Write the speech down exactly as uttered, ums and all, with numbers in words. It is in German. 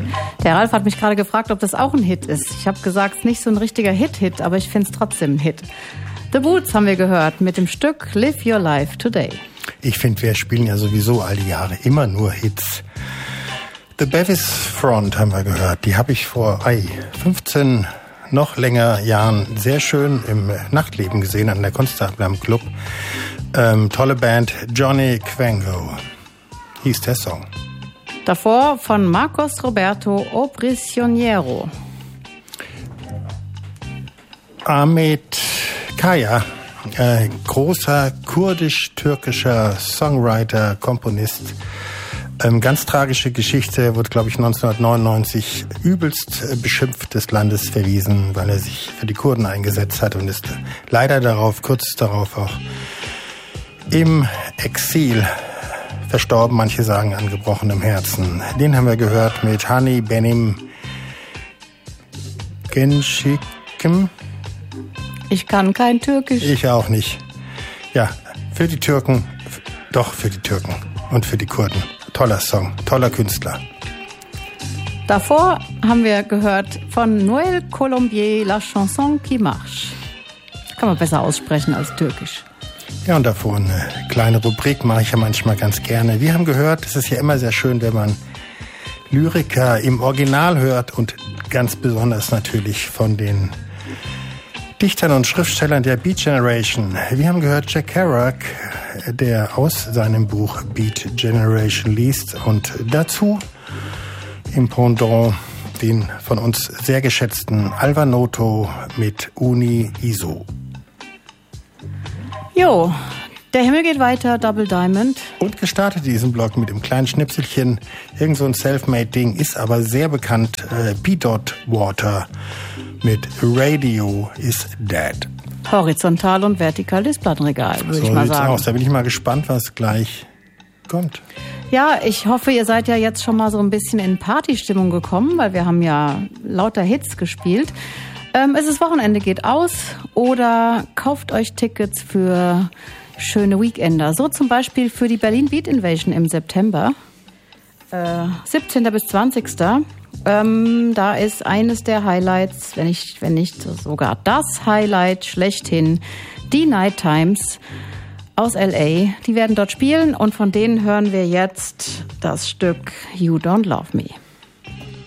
Der Ralf hat mich gerade gefragt, ob das auch ein Hit ist. Ich habe gesagt, es ist nicht so ein richtiger Hit-Hit, aber ich finde es trotzdem ein Hit. The Boots haben wir gehört mit dem Stück Live Your Life Today. Ich finde, wir spielen ja sowieso all die Jahre immer nur Hits. The Bevis Front haben wir gehört. Die habe ich vor ei, fünfzehn noch länger Jahren sehr schön im Nachtleben gesehen an der Konstabler am Club. Ähm, tolle Band, Johnny Quango hieß der Song. Davor von Marcos Roberto O Prisionero. Ahmet Kaya, äh, großer kurdisch-türkischer Songwriter, Komponist. Ähm, ganz tragische Geschichte, wurde, glaube ich, neunzehnhundertneunundneunzig übelst äh, beschimpft des Landes verwiesen, weil er sich für die Kurden eingesetzt hat und ist leider darauf, kurz darauf auch im Exil verstorben. Manche sagen an gebrochenem Herzen. Den haben wir gehört mit Hani Benim Gençikim. Ich kann kein Türkisch. Ich auch nicht. Ja, für die Türken, doch für die Türken und für die Kurden. Toller Song, toller Künstler. Davor haben wir gehört von Noël Colombier La Chanson qui marche. Kann man besser aussprechen als Türkisch. Ja, und davor eine kleine Rubrik mache ich ja manchmal ganz gerne. Wir haben gehört, es ist ja immer sehr schön, wenn man Lyriker im Original hört und ganz besonders natürlich von den Dichtern und Schriftstellern der Beat Generation. Wir haben gehört Jack Kerouac, der aus seinem Buch Beat Generation liest und dazu im Pendant den von uns sehr geschätzten Alvar Noto mit Uni Iso. Jo, der Himmel geht weiter, Double Diamond. Und gestartet diesen Blog mit dem kleinen Schnipselchen, irgend so ein Selfmade-Ding, ist aber sehr bekannt, äh, B-Dot Water mit Radio is Dead. Horizontal und vertikales Plattenregal, würde so ich mal sagen. Aus. Da bin ich mal gespannt, was gleich kommt. Ja, ich hoffe, ihr seid ja jetzt schon mal so ein bisschen in Partystimmung gekommen, weil wir haben ja lauter Hits gespielt. Ähm, es ist Wochenende, geht aus oder kauft euch Tickets für schöne Weekender. So zum Beispiel für die Berlin Beat Invasion im September. Äh, siebzehnten bis zwanzigsten Ähm, da ist eines der Highlights, wenn nicht, wenn nicht sogar das Highlight schlechthin, die Night Times aus L A. Die werden dort spielen und von denen hören wir jetzt das Stück You Don't Love Me.